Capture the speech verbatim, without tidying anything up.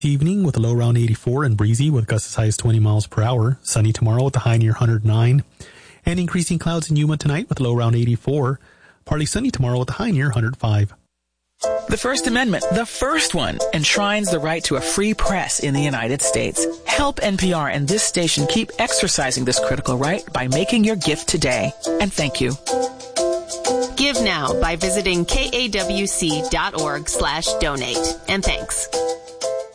Evening with a low around eighty-four and breezy with gusts as high as twenty miles per hour. Sunny tomorrow with a high near one hundred nine. And increasing clouds in Yuma tonight with a low around eighty-four. Partly sunny tomorrow with a high near one hundred five. The First Amendment, the first one, enshrines the right to a free press in the United States. Help N P R and this station keep exercising this critical right by making your gift today. And thank you. Give now by visiting kawc.org slash donate. And thanks.